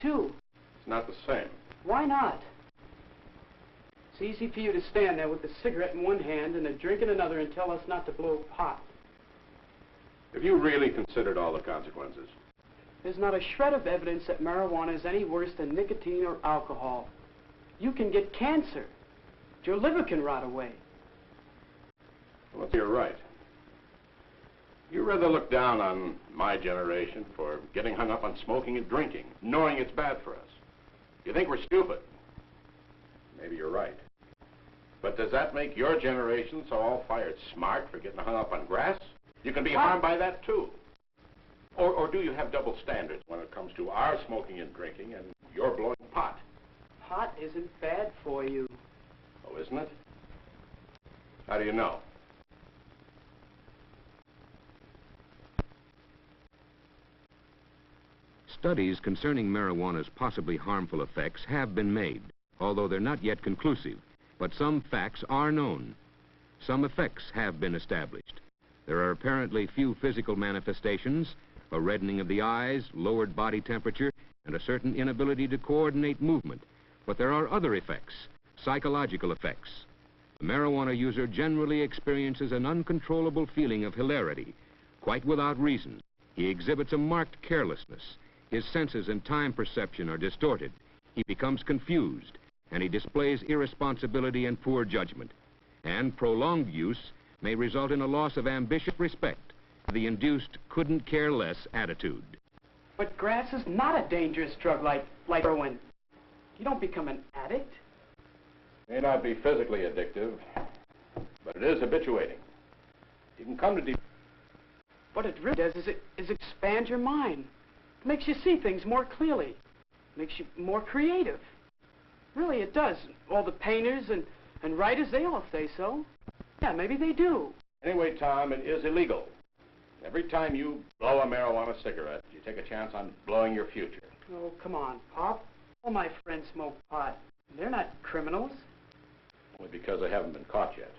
too. It's not the same. Why not? It's easy for you to stand there with a cigarette in one hand and a drink in another and tell us not to blow pot. Have you really considered all the consequences? There's not a shred of evidence that marijuana is any worse than nicotine or alcohol. You can get cancer. Your liver can rot away. Well, you're right. You rather look down on my generation for getting hung up on smoking and drinking, knowing it's bad for us. You think we're stupid. Maybe you're right. But does that make your generation so all-fired smart for getting hung up on grass? You can be harmed by that, too. Or do you have double standards when it comes to our smoking and drinking and you're blowing pot? Pot isn't bad for you. Oh, isn't it? How do you know? Studies concerning marijuana's possibly harmful effects have been made, although they're not yet conclusive. But some facts are known. Some effects have been established. There are apparently few physical manifestations, a reddening of the eyes, lowered body temperature, and a certain inability to coordinate movement. But there are other effects, psychological effects. The marijuana user generally experiences an uncontrollable feeling of hilarity, quite without reason. He exhibits a marked carelessness. His senses and time perception are distorted. He becomes confused, and he displays irresponsibility and poor judgment. And prolonged use may result in a loss of ambitious respect, the induced couldn't care less attitude. But grass is not a dangerous drug like heroin. You don't become an addict. May not be physically addictive, but it is habituating. You can come to What it really does is expand your mind. It makes you see things more clearly. It makes you more creative. Really, it does. All the painters and writers, they all say so. Yeah, maybe they do. Anyway, Tom, it is illegal. Every time you blow a marijuana cigarette, you take a chance on blowing your future. Oh, come on, Pop. All my friends smoke pot. They're not criminals. Only because they haven't been caught yet.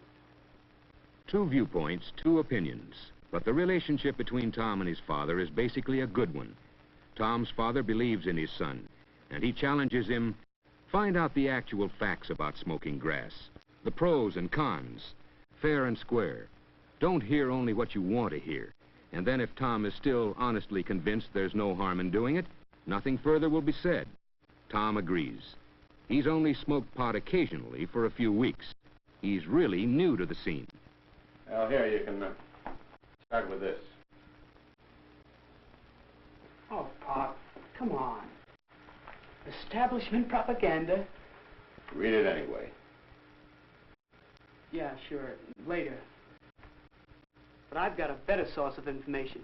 Two viewpoints, two opinions. But the relationship between Tom and his father is basically a good one. Tom's father believes in his son, and he challenges him, find out the actual facts about smoking grass, the pros and cons, fair and square. Don't hear only what you want to hear. And then if Tom is still honestly convinced there's no harm in doing it, nothing further will be said. Tom agrees. He's only smoked pot occasionally for a few weeks. He's really new to the scene. Well, here, you can start with this. Oh, Pop, come on. Establishment propaganda. Read it anyway. Yeah, sure, later. But I've got a better source of information.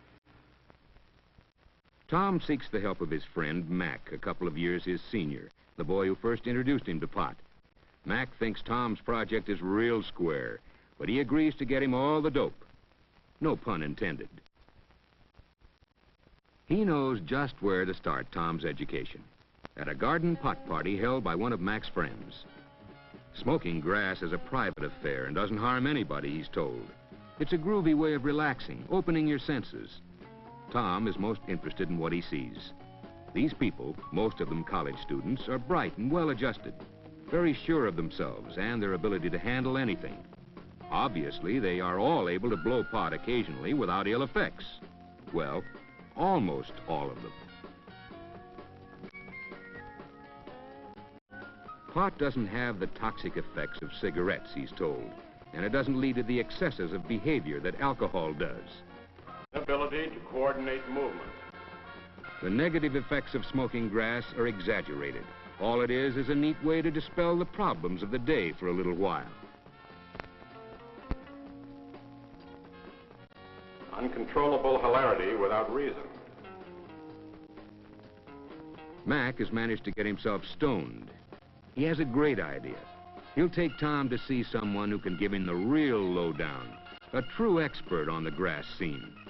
Tom seeks the help of his friend, Mac, a couple of years his senior, the boy who first introduced him to pot. Mac thinks Tom's project is real square, but he agrees to get him all the dope. No pun intended. He knows just where to start Tom's education. At a garden pot party held by one of Mac's friends. Smoking grass is a private affair and doesn't harm anybody, he's told. It's a groovy way of relaxing, opening your senses. Tom is most interested in what he sees. These people, most of them college students, are bright and well-adjusted, very sure of themselves and their ability to handle anything. Obviously, they are all able to blow pot occasionally without ill effects. Well, almost all of them. Pot doesn't have the toxic effects of cigarettes, he's told, and it doesn't lead to the excesses of behavior that alcohol does. Ability to coordinate movement. The negative effects of smoking grass are exaggerated. All it is a neat way to dispel the problems of the day for a little while. Uncontrollable hilarity without reason. Mac has managed to get himself stoned. He has a great idea. He'll take Tom to see someone who can give him the real lowdown, a true expert on the grass scene.